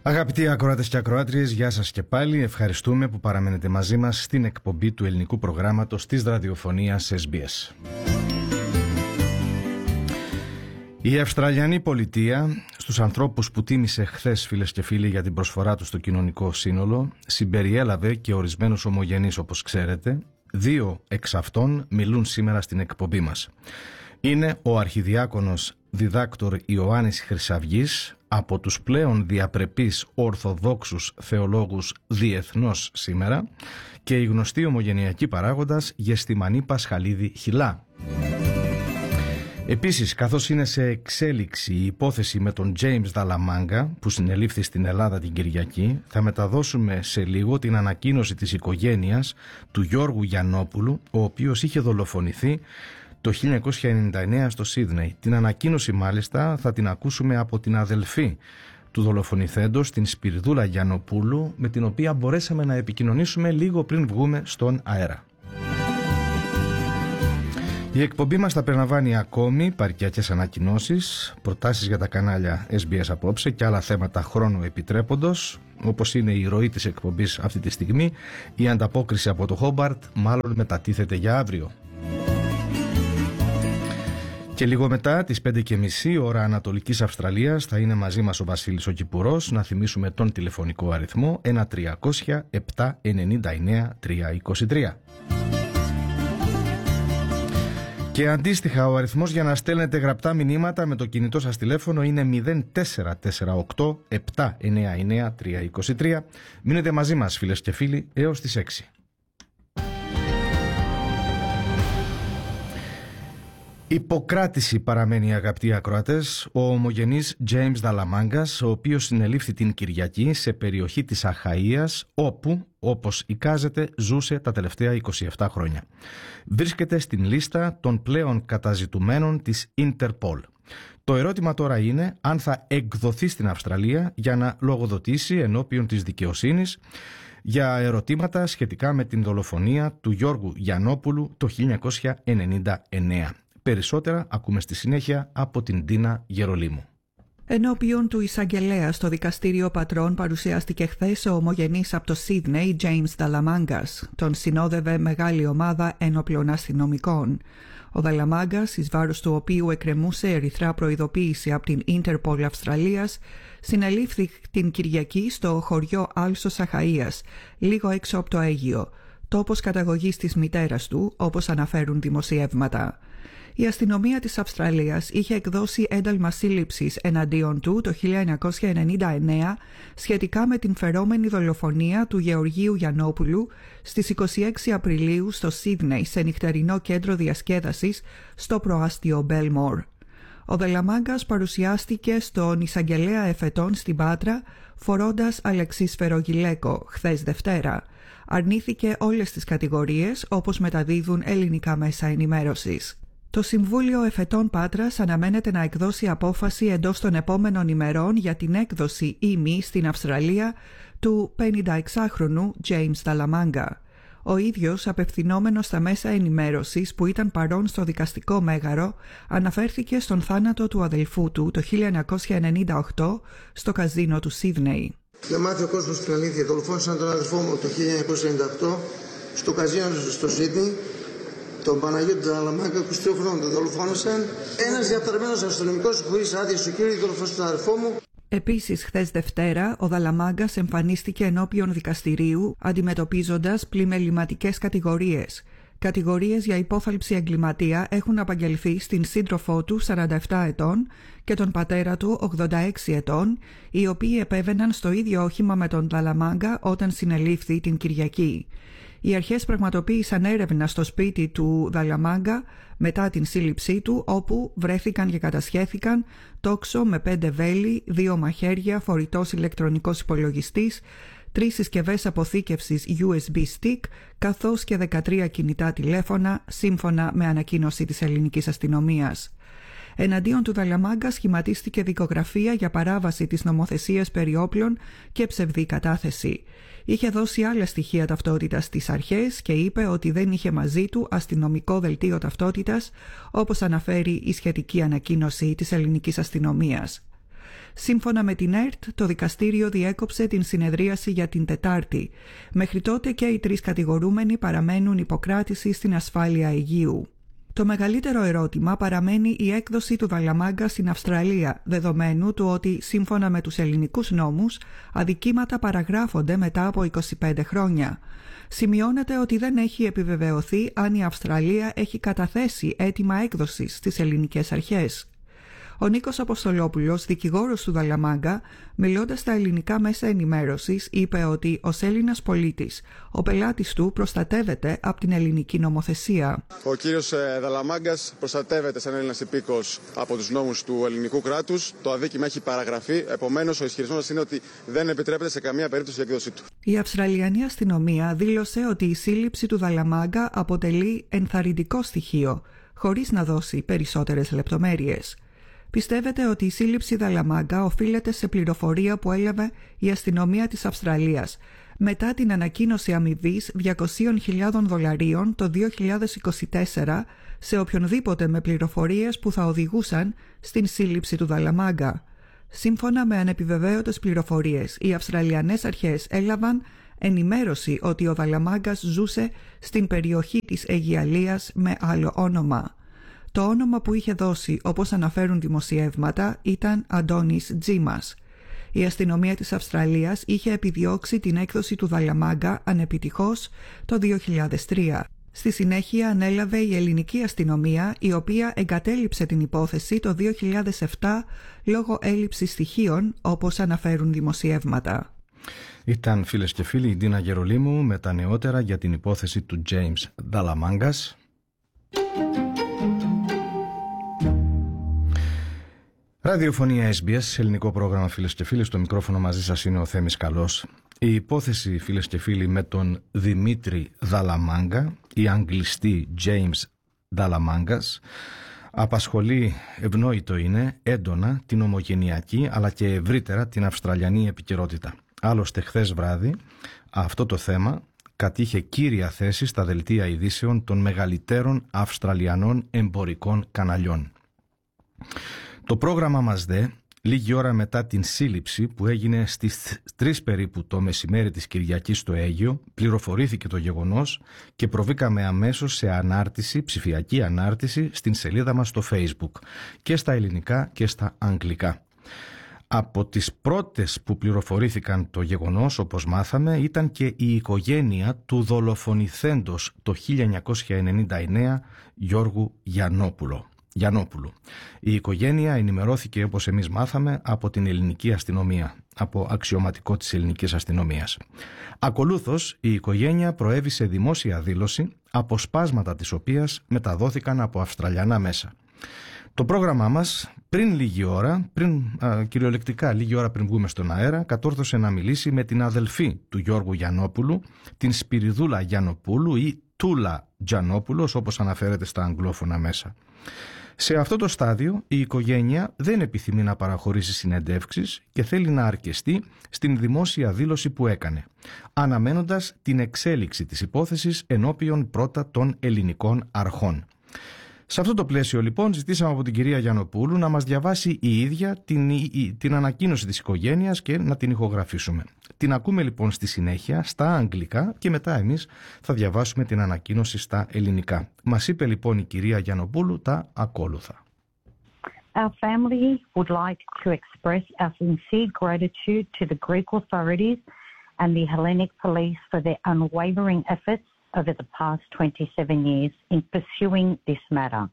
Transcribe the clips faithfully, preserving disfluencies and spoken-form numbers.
Αγαπητοί ακροάτες και ακροάτριες, γεια σας και πάλι. Ευχαριστούμε που παραμένετε μαζί μας στην εκπομπή του ελληνικού προγράμματος της ραδιοφωνίας ες μπι ες. Η Αυστραλιανή πολιτεία, στους ανθρώπους που τίμησε χθες, φίλες και φίλοι, για την προσφορά του στο κοινωνικό σύνολο, συμπεριέλαβε και ορισμένους ομογενείς, όπως ξέρετε. Δύο εξ αυτών μιλούν σήμερα στην εκπομπή μας. Είναι ο Αρχιδιάκονος Διδάκτορ Ιωάννης Χρυσαυγής, από τους πλέον διαπρεπείς ορθοδόξους θεολόγους διεθνώς σήμερα, και η γνωστή ομογενειακή παράγοντας Γεστημανή Πασχαλίδη Χιλά. Επίσης, καθώς είναι σε εξέλιξη η υπόθεση με τον James Dalamanga που συνελήφθη στην Ελλάδα την Κυριακή, θα μεταδώσουμε σε λίγο την ανακοίνωση της οικογένειας του Γιώργου Γιαννόπουλου, ο οποίος είχε δολοφονηθεί το χίλια εννιακόσια ενενήντα εννέα στο Σίδνεϊ. Την ανακοίνωση μάλιστα θα την ακούσουμε από την αδελφή του δολοφονηθέντος, την Σπυρδούλα Γιαννοπούλου, με την οποία μπορέσαμε να επικοινωνήσουμε λίγο πριν βγούμε στον αέρα. Η εκπομπή μας θα περιλαμβάνει ακόμη παρικιακές ανακοινώσεις, προτάσεις για τα κανάλια ες μπι ες Απόψε και άλλα θέματα χρόνου επιτρέποντος, όπως είναι η ροή της εκπομπής αυτή τη στιγμή. Η ανταπόκριση από το Χόμπαρτ μάλλον μετατίθεται για αύριο. Και λίγο μετά τις πέντε και μισή ώρα Ανατολικής Αυστραλίας θα είναι μαζί μας ο Βασίλης ο Κυπουρός. Να θυμίσουμε τον τηλεφωνικό αριθμό ένα τριακόσια επτά ενενήντα εννέα τριακόσια είκοσι τρία. Και αντίστοιχα ο αριθμός για να στέλνετε γραπτά μηνύματα με το κινητό σας τηλέφωνο είναι μηδέν τέσσερα τέσσερα οκτώ επτά εννέα εννέα τριακόσια είκοσι τρία. Μείνετε μαζί μας, φίλες και φίλοι, έως τις έξι. Υποκράτηση παραμένει, αγαπητοί ακροατές, ο ομογενής James Dalamanga, ο οποίος συνελήφθη την Κυριακή σε περιοχή της Αχαΐας, όπου, όπως εικάζεται, ζούσε τα τελευταία είκοσι επτά χρόνια. Βρίσκεται στην λίστα των πλέον καταζητουμένων της Interpol. Το ερώτημα τώρα είναι αν θα εκδοθεί στην Αυστραλία για να λογοδοτήσει ενώπιον της δικαιοσύνης για ερωτήματα σχετικά με την δολοφονία του Γιώργου Γιαννόπουλου το χίλια εννιακόσια ενενήντα εννέα. Περισσότερα ακούμε στη συνέχεια από την Ντίνα Γερολίμου. Ενώπιον του εισαγγελέα στο δικαστήριο πατρών παρουσιάστηκε χθες ο ομογενής από το Σίδνεϊ James Dalamanga. Τον συνόδευε μεγάλη ομάδα ένοπλων αστυνομικών. Ο Dalamanga, εις βάρος του οποίου εκκρεμούσε ερυθρά προειδοποίηση από την Interpol Αυστραλίας, συνελήφθη την Κυριακή στο χωριό Άλσος Αχαΐας, λίγο έξω από το Αίγυο, τόπος καταγωγής της μητέρας του, όπως αναφέρουν δημοσιεύματα. Η αστυνομία της Αυστραλίας είχε εκδώσει ένταλμα σύλληψης εναντίον του το χίλια εννιακόσια ενενήντα εννέα σχετικά με την φερόμενη δολοφονία του Γεωργίου Γιαννόπουλου στις είκοσι έξι Απριλίου στο Σίδνεϊ, σε νυχτερινό κέντρο διασκέδασης στο προάστιο Μπέλμορ. Ο Dalamanga παρουσιάστηκε στον εισαγγελέα εφετών στην Πάτρα φορώντας αλεξίσφαιρο γυλαίκο χθες Δευτέρα. Αρνήθηκε όλες τις κατηγορίες, όπως μεταδίδουν ελληνικά μέσα ενημέρωσης. Το Συμβούλιο Εφετών Πάτρας αναμένεται να εκδώσει απόφαση εντός των επόμενων ημερών για την έκδοση ή μη στην Αυστραλία του πενηνταεξάχρονου James Dalamanga. Ο ίδιος, απευθυνόμενος στα μέσα ενημέρωσης που ήταν παρόν στο δικαστικό μέγαρο, αναφέρθηκε στον θάνατο του αδελφού του το χίλια εννιακόσια ενενήντα οκτώ στο καζίνο του Σίδνεϊ. Δεν μάθει ο κόσμος την αλήθεια. Δολοφόνησαν τον αδελφό μου το χίλια εννιακόσια ενενήντα οκτώ στο καζίνο στο Σίδνεϊ. Τον Παναγιώτη Dalamanga, είκοσι τρία χρόνων, τον δολοφόνησαν. Ένας διαφθαρμένος αστυνομικός χωρίς άδεια στο κύριο δολοφόνησε τον αδελφό μου. Επίσης, χθες Δευτέρα, ο Dalamanga εμφανίστηκε ενώπιον δικαστηρίου αντιμετωπίζοντας πλημεληματικές κατηγορίες. Κατηγορίες για υπόθαλψη εγκληματία έχουν απαγγελθεί στην σύντροφό του σαράντα επτά ετών και τον πατέρα του ογδόντα έξι ετών, οι οποίοι επέβαιναν στο ίδιο όχημα με τον Dalamanga όταν συνελήφθη την Κυριακή. Οι αρχές πραγματοποίησαν έρευνα στο σπίτι του Dalamanga μετά την σύλληψή του, όπου βρέθηκαν και κατασχέθηκαν τόξο με πέντε βέλη, δύο μαχαίρια, φορητός ηλεκτρονικός υπολογιστής, τρεις συσκευές αποθήκευσης γιου ες μπι stick, καθώς και δεκατρία κινητά τηλέφωνα, σύμφωνα με ανακοίνωση της ελληνικής αστυνομίας. Εναντίον του Dalamanga σχηματίστηκε δικογραφία για παράβαση της νομοθεσίας περί όπλων και ψευδή κατάθεση. Είχε δώσει άλλα στοιχεία ταυτότητας στις αρχές και είπε ότι δεν είχε μαζί του αστυνομικό δελτίο ταυτότητας, όπως αναφέρει η σχετική ανακοίνωση της ελληνικής αστυνομίας. Σύμφωνα με την ΕΡΤ, το δικαστήριο διέκοψε την συνεδρίαση για την Τετάρτη. Μέχρι τότε και οι τρεις κατηγορούμενοι παραμένουν υποκράτηση στην ασφάλεια Αιγείου. Το μεγαλύτερο ερώτημα παραμένει η έκδοση του Δαλαμάγκα στην Αυστραλία, δεδομένου του ότι, σύμφωνα με τους ελληνικούς νόμους, αδικήματα παραγράφονται μετά από είκοσι πέντε χρόνια. Σημειώνεται ότι δεν έχει επιβεβαιωθεί αν η Αυστραλία έχει καταθέσει αίτημα έκδοσης στις ελληνικές αρχές. Ο Νίκος Αποστολόπουλος, δικηγόρος του Δαλαμάγκα, μιλώντας στα ελληνικά μέσα ενημέρωσης, είπε ότι ως Έλληνας πολίτης, ο πελάτης του προστατεύεται από την ελληνική νομοθεσία. Ο κύριος Δαλαμάγκας προστατεύεται σαν Έλληνας υπήκος από τους νόμους του ελληνικού κράτους. Το αδίκημα έχει παραγραφεί, επομένως ο ισχυρισμός είναι ότι δεν επιτρέπεται σε καμία περίπτωση η εκδόσή του. Η Αυστραλιανή αστυνομία δήλωσε ότι η σύλληψη του Δαλαμάγκα αποτελεί ενθαρρυντικό στοιχείο, χωρίς να δώσει περισσότερες λεπτομέρειες. Πιστεύετε ότι η σύλληψη Δαλαμάγκα οφείλεται σε πληροφορία που έλαβε η αστυνομία της Αυστραλίας μετά την ανακοίνωση αμοιβής διακόσιες χιλιάδες δολαρίων το δύο χιλιάδες είκοσι τέσσερα σε οποιονδήποτε με πληροφορίες που θα οδηγούσαν στην σύλληψη του Δαλαμάγκα. Σύμφωνα με ανεπιβεβαίωτες πληροφορίες, οι Αυστραλιανές αρχές έλαβαν ενημέρωση ότι ο Δαλαμάγκας ζούσε στην περιοχή της Αιγιαλίας με άλλο όνομα. Το όνομα που είχε δώσει, όπως αναφέρουν δημοσιεύματα, ήταν Αντώνης Τζίμας. Η αστυνομία της Αυστραλίας είχε επιδιώξει την έκδοση του Δαλαμάγκα ανεπιτυχώς το δύο χιλιάδες τρία. Στη συνέχεια ανέλαβε η ελληνική αστυνομία, η οποία εγκατέλειψε την υπόθεση το δύο χιλιάδες επτά λόγω έλλειψης στοιχείων, όπως αναφέρουν δημοσιεύματα. Ήταν, φίλες και φίλοι, η Ντίνα Γερολίμου με τα νεότερα για την υπόθεση του James Δαλαμάγκας. Ραδιοφωνία Ες Μπι Ες, ελληνικό πρόγραμμα, φίλες και φίλοι. Στο μικρόφωνο μαζί σας είναι ο Θέμης Καλός. Η υπόθεση, φίλες και φίλοι, με τον Δημήτρη Δαλαμάγκα, η αγγλιστή James Δαλαμάγκας, απασχολεί, ευνόητο είναι, έντονα την ομογενειακή αλλά και ευρύτερα την αυστραλιανή επικαιρότητα. Άλλωστε, χθες βράδυ αυτό το θέμα κατήχε κύρια θέση στα δελτία ειδήσεων των μεγαλύτερων αυστραλιανών εμπορικών καναλιών. Το πρόγραμμα μας δε, λίγη ώρα μετά την σύλληψη που έγινε στις τρεις περίπου το μεσημέρι της Κυριακής στο Αίγυο, πληροφορήθηκε το γεγονός και προβήκαμε αμέσως σε ανάρτηση, ψηφιακή ανάρτηση, στην σελίδα μας στο Facebook και στα ελληνικά και στα αγγλικά. Από τις πρώτες που πληροφορήθηκαν το γεγονός, όπως μάθαμε, ήταν και η οικογένεια του δολοφονηθέντος το χίλια εννιακόσια ενενήντα εννέα Γιώργου Γιαννόπουλο. Γιαννόπουλου. Η οικογένεια ενημερώθηκε, όπως εμείς μάθαμε, από την ελληνική αστυνομία, από αξιωματικό της ελληνικής αστυνομίας. Ακολούθως, η οικογένεια προέβη σε δημόσια δήλωση, αποσπάσματα της οποίας μεταδόθηκαν από αυστραλιανά μέσα. Το πρόγραμμά μας, πριν λίγη ώρα, πριν, α, κυριολεκτικά λίγη ώρα πριν βγούμε στον αέρα, κατόρθωσε να μιλήσει με την αδελφή του Γιώργου Γιαννόπουλου, την Σπυριδούλα Γιαννοπούλου ή Τούλα Γιαννόπουλος, όπως αναφέρεται στα αγγλόφωνα μέσα. Σε αυτό το στάδιο η οικογένεια δεν επιθυμεί να παραχωρήσει συνεντεύξεις και θέλει να αρκεστεί στην δημόσια δήλωση που έκανε, αναμένοντας την εξέλιξη της υπόθεσης ενώπιον πρώτα των ελληνικών αρχών. Σε αυτό το πλαίσιο λοιπόν ζητήσαμε από την κυρία Γιαννοπούλου να μας διαβάσει η ίδια την, η, την ανακοίνωση της οικογένειας και να την ηχογραφήσουμε. Την ακούμε λοιπόν στη συνέχεια στα αγγλικά και μετά εμείς θα διαβάσουμε την ανακοίνωση στα ελληνικά. Μας είπε λοιπόν η κυρία Γιαννοπούλου τα ακόλουθα. Our family would like to express our sincere gratitude to the Greek authorities and the Hellenic police for their unwavering efforts over the past twenty-seven years in pursuing this matter.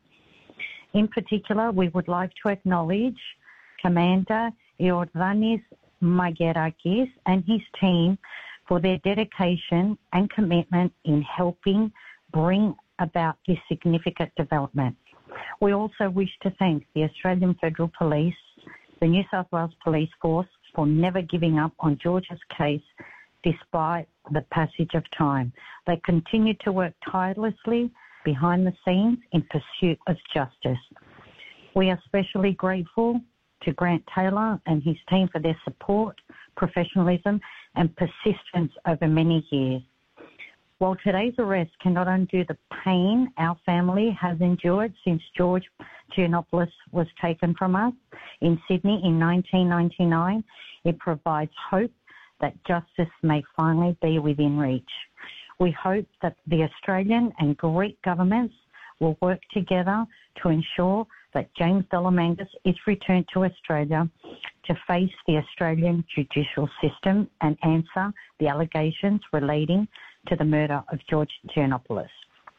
In particular, we would like to acknowledge Commander Iordanis Magerakis and his team for their dedication and commitment in helping bring about this significant development. We also wish to thank the Australian Federal Police, the New South Wales Police Force for never giving up on George's case despite the passage of time. They continue to work tirelessly behind the scenes in pursuit of justice. We are especially grateful to Grant Taylor and his team for their support, professionalism and persistence over many years. While today's arrest cannot undo the pain our family has endured since George Giannopoulos was taken from us in Sydney in nineteen ninety-nine, it provides hope that justice may finally be within reach. We hope that the Australian and Greek governments will work together to ensure that James Delamangas is returned to Australia to face the Australian judicial system and answer the allegations relating to the murder of George Giannopoulos.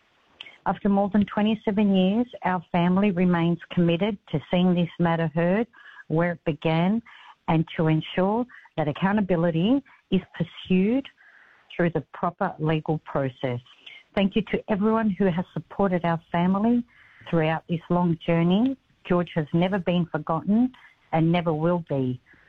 After more than twenty-seven years, our family remains committed to seeing this matter heard where it began and to ensure that accountability is pursued through the proper legal process. Thank you to everyone who has supported our family throughout this long journey. George has never been forgotten and never will be.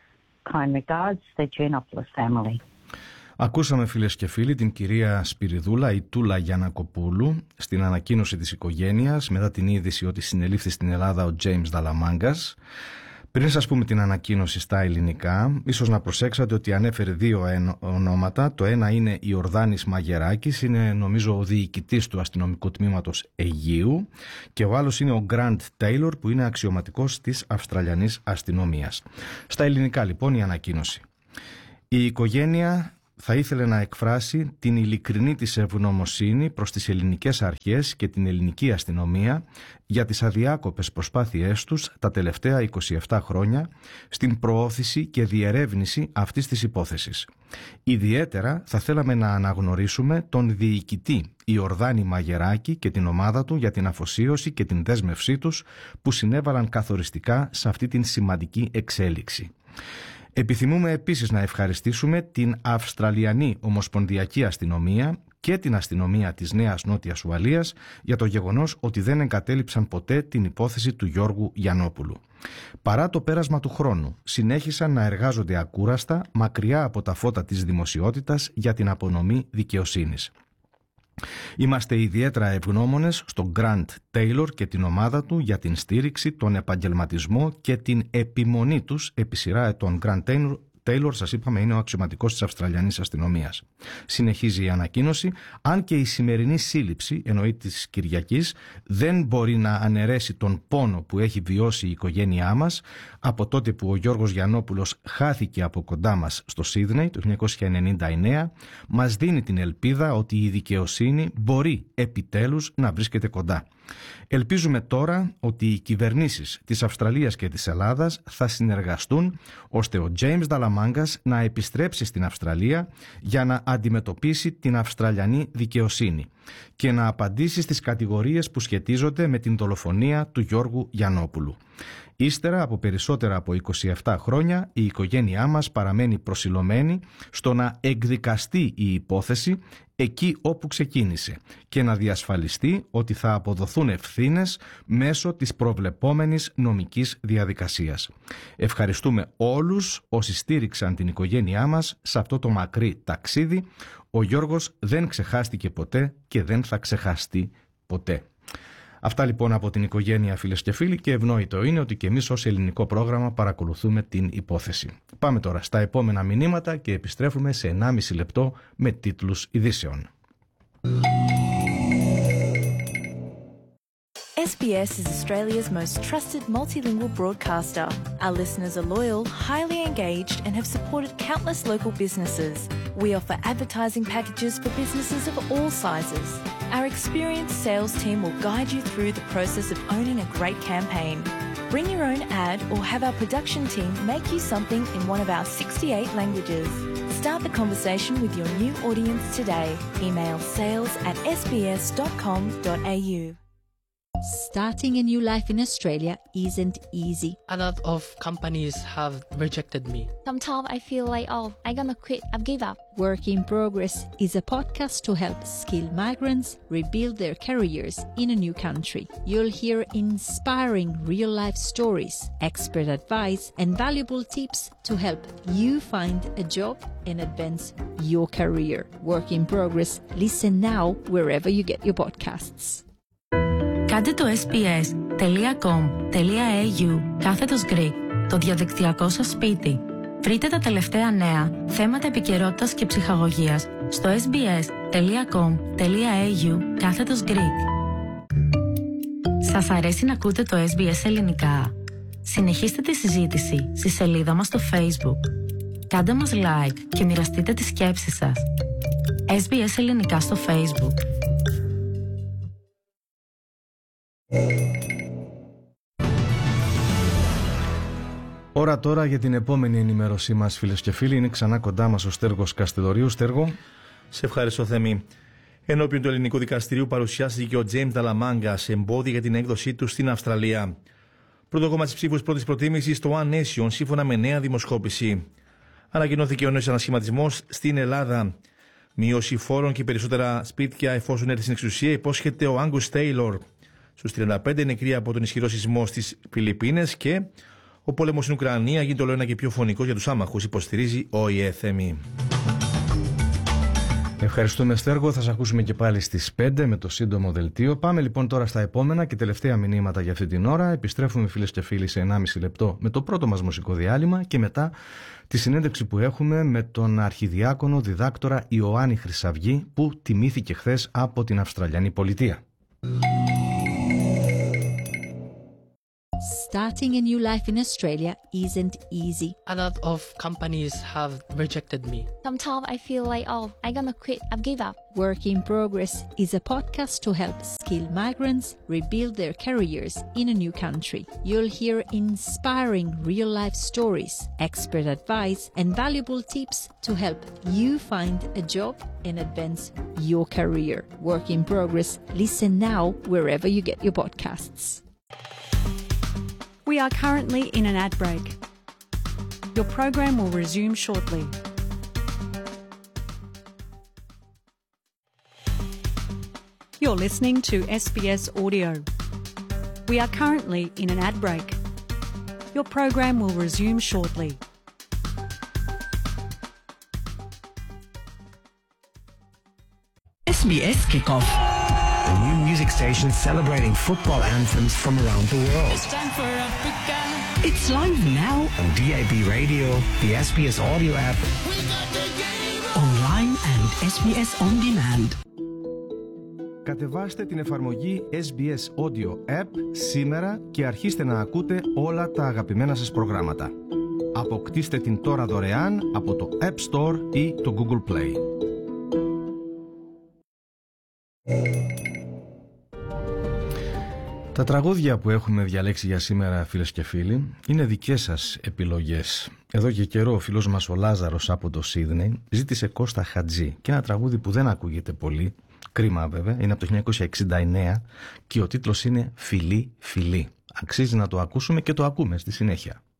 Kind regards, the Giannopoulos family. Ακούσαμε, φίλες και φίλοι, την κυρία Σπυριδούλα ή Τούλα Γιαννακοπούλου στην ανακοίνωση της οικογένειας μετά την είδηση ότι συνελήφθη στην Ελλάδα ο James Dalamangas. Πριν σας πούμε την ανακοίνωση στα ελληνικά, ίσως να προσέξατε ότι ανέφερε δύο ονόματα. Το ένα είναι η Ορδάνης Μαγεράκης, είναι νομίζω ο διοικητής του αστυνομικού τμήματος Αιγείου, και ο άλλος είναι ο Grant Taylor, που είναι αξιωματικός της Αυστραλιανής αστυνομίας. Στα ελληνικά λοιπόν η ανακοίνωση. Η οικογένεια θα ήθελε να εκφράσει την ειλικρινή της ευγνωμοσύνη προς τις ελληνικές αρχές και την ελληνική αστυνομία για τις αδιάκοπες προσπάθειές τους τα τελευταία είκοσι επτά χρόνια στην προώθηση και διερεύνηση αυτής της υπόθεσης. Ιδιαίτερα θα θέλαμε να αναγνωρίσουμε τον διοικητή Ιορδάνη Μαγεράκη και την ομάδα του για την αφοσίωση και την δέσμευσή τους που συνέβαλαν καθοριστικά σε αυτή την σημαντική εξέλιξη. Επιθυμούμε επίσης να ευχαριστήσουμε την Αυστραλιανή Ομοσπονδιακή Αστυνομία και την αστυνομία της Νέας Νότιας Ουαλίας για το γεγονός ότι δεν εγκατέλειψαν ποτέ την υπόθεση του Γιώργου Γιαννόπουλου. Παρά το πέρασμα του χρόνου, συνέχισαν να εργάζονται ακούραστα μακριά από τα φώτα της δημοσιότητας για την απονομή δικαιοσύνης. Είμαστε ιδιαίτερα ευγνώμονες στον Grant Taylor και την ομάδα του για την στήριξη, τον επαγγελματισμό και την επιμονή τους επί σειρά ετών. Grant Taylor, Taylor, σας είπαμε, είναι ο αξιωματικός της Αυστραλιανής αστυνομίας. Συνεχίζει η ανακοίνωση. Αν και η σημερινή σύλληψη, εννοεί της Κυριακής, δεν μπορεί να αναιρέσει τον πόνο που έχει βιώσει η οικογένειά μας από τότε που ο Γιώργος Γιαννόπουλος χάθηκε από κοντά μας στο Σίδνεϊ το χίλια εννιακόσια ενενήντα εννέα, μας δίνει την ελπίδα ότι η δικαιοσύνη μπορεί επιτέλους να βρίσκεται κοντά. Ελπίζουμε τώρα ότι οι κυβερνήσεις της Αυστραλίας και της Ελλάδας θα συνεργαστούν ώστε ο James Dalamangas να επιστρέψει στην Αυστραλία για να αντιμετωπίσει την Αυστραλιανή δικαιοσύνη και να απαντήσει στις κατηγορίες που σχετίζονται με την δολοφονία του Γιώργου Γιαννόπουλου. Ύστερα από περισσότερα από είκοσι επτά χρόνια, η οικογένειά μας παραμένει προσιλωμένη στο να εκδικαστεί η υπόθεση εκεί όπου ξεκίνησε και να διασφαλιστεί ότι θα αποδοθούν ευθύνες μέσω της προβλεπόμενης νομικής διαδικασίας. Ευχαριστούμε όλους όσοι στήριξαν την οικογένειά μας σε αυτό το μακρύ ταξίδι. Ο Γιώργος δεν ξεχάστηκε ποτέ και δεν θα ξεχαστεί ποτέ. Αυτά λοιπόν από την οικογένεια, φίλες και φίλοι, και ευνόητο είναι ότι και εμείς ως ελληνικό πρόγραμμα παρακολουθούμε την υπόθεση. Πάμε τώρα στα επόμενα μηνύματα και επιστρέφουμε σε ενάμιση λεπτό με τίτλους ειδήσεων. S B S is Australia's most trusted multilingual broadcaster. Our listeners are loyal, highly engaged, and have supported countless local businesses. We offer advertising packages for businesses of all sizes. Our experienced sales team will guide you through the process of owning a great campaign. Bring your own ad or have our production team make you something in one of our sixty-eight languages. Start the conversation with your new audience today. Email sales at s b s dot com dot a u. Starting a new life in Australia isn't easy. A lot of companies have rejected me. Sometimes I feel like, oh, I'm gonna quit, I've give up. Work in Progress is a podcast to help skilled migrants rebuild their careers in a new country. You'll hear inspiring real-life stories, expert advice, and valuable tips to help you find a job and advance your career. Work in Progress. Listen now wherever you get your podcasts. Κάντε το sbs.com.au κάθετος Greek, το διαδικτυακό σας σπίτι. Βρείτε τα τελευταία νέα, θέματα επικαιρότητας και ψυχαγωγίας στο sbs.com.au κάθετος Greek. Σας αρέσει να ακούτε το ες μπι ες ελληνικά? Συνεχίστε τη συζήτηση στη σελίδα μας στο Facebook. Κάντε μας like και μοιραστείτε τις σκέψεις σας. ες μπι ες ελληνικά στο Facebook. Ώρα τώρα για την επόμενη ενημέρωσή μας, φίλες και φίλοι. Είναι ξανά κοντά μας ο Στέργος Καστεδορίου. Στέργο. Σε ευχαριστώ, Θέμη. Ενώπιον του ελληνικού δικαστηρίου παρουσιάστηκε ο James Dallamaga σε εμπόδια για την έκδοσή του στην Αυστραλία. Πρώτο κόμμα της ψήφους πρώτης προτίμησης στο One Nation, σύμφωνα με νέα δημοσκόπηση. Ανακοινώθηκε ο νέος ανασχηματισμός στην Ελλάδα. Μείωση φόρων και περισσότερα σπίτια εφόσον έρθει στην εξουσία, υπόσχεται ο Angus Taylor. Στους τριάντα πέντε νεκροί από τον ισχυρό σεισμό στις Φιλιππίνες και ο πόλεμος στην Ουκρανία γίνεται όλο ένα και πιο φωνικός για τους άμαχους, υποστηρίζει ο ΟΗΕ. Θέμη. Ευχαριστούμε, Στέργο. Θα σας ακούσουμε και πάλι στις πέντε με το σύντομο δελτίο. Πάμε λοιπόν τώρα στα επόμενα και τελευταία μηνύματα για αυτή την ώρα. Επιστρέφουμε, φίλες και φίλοι, σε ενάμιση λεπτό με το πρώτο μας μουσικό διάλειμμα και μετά τη συνέντευξη που έχουμε με τον αρχιδιάκονο διδάκτορα Ιωάννη Χρυσαυγή, που τιμήθηκε χθες από την Αυστραλιανή πολιτεία. Starting a new life in Australia isn't easy. A lot of companies have rejected me. Sometimes I feel like, oh, I'm gonna quit, I've give up. Work in Progress is a podcast to help skilled migrants rebuild their careers in a new country. You'll hear inspiring real-life stories, expert advice, and valuable tips to help you find a job and advance your career. Work in Progress. Listen now wherever you get your podcasts. We are currently in an ad break. Your program will resume shortly. You're listening to S B S Audio. We are currently in an ad break. Your program will resume shortly. S B S Kickoff. A new music station celebrating football anthems from around the world. It's time for Africa. It's live now on D A B Radio, the S B S Audio app, online and S B S On Demand. Κατεβάστε την εφαρμογή S B S Audio App σήμερα και αρχίστε να ακούτε όλα τα αγαπημένα σας προγράμματα. Αποκτήστε την τώρα δωρεάν από το App Store ή το Google Play. Τα τραγούδια που έχουμε διαλέξει για σήμερα, φίλες και φίλοι, είναι δικές σας επιλογές. Εδώ και καιρό ο φίλος μας ο Λάζαρος από το Σίδνεϊ ζήτησε Κώστα Χατζή και ένα τραγούδι που δεν ακούγεται πολύ, κρίμα βέβαια, είναι από το χίλια εννιακόσια εξήντα εννέα και ο τίτλος είναι «Φιλί, φιλί». Αξίζει να το ακούσουμε και το ακούμε στη συνέχεια.